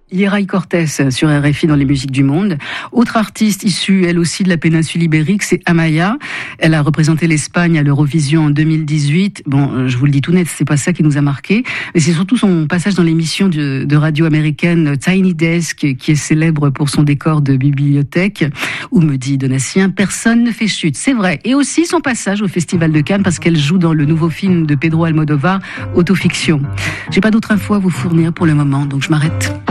Léraï Cortés sur RFI dans les musiques du monde. Autre artiste issue, elle aussi, de la péninsule ibérique, c'est Amaya. Elle a représenté l'Espagne à l'Eurovision en 2018. Bon, je vous le dis tout net, c'est pas ça qui nous a marqué, mais c'est surtout son passage dans l'émission de radio américaine Tiny Desk, qui est célèbre pour son décor de bibliothèque, où me dit Donatien, personne ne fait chute. C'est vrai. Et aussi son passage au Festival de Cannes, parce qu'elle joue dans le nouveau film de Pedro Almodovar, Autofiction. J'ai pas d'autres infos à vous fournir pour le moment, donc je m'arrête.